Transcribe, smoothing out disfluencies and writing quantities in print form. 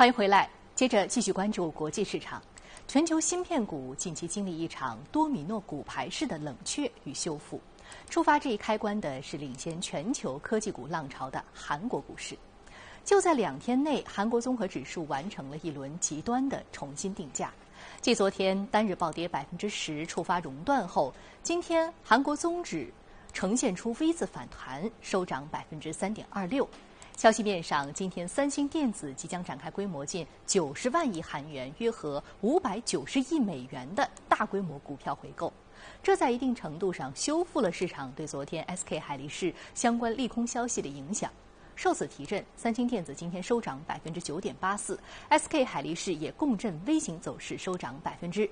欢迎回来，接着继续关注国际市场。全球芯片股近期经历一场多米诺骨牌式的冷却与修复。触发这一开关的是领先全球科技股浪潮的韩国股市。就在2天内，韩国综合指数完成了一轮极端的重新定价。继昨天单日暴跌10%触发熔断后，今天韩国综指呈现出 V 字反弹，收涨3.26%。消息面上，今天三星电子即将展开规模近90万亿韩元，约合590亿美元的大规模股票回购，这在一定程度上修复了市场对昨天 SK 海力士相关利空消息的影响。受此提振，三星电子今天收涨9.84%，SK 海力士也共振微型走势收涨